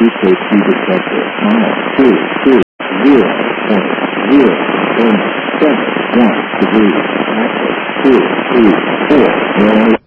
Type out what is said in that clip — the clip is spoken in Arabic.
equals to the subject. 9, 2, 2, 0.0.7, 1 degree. Axis 2, 3, 4.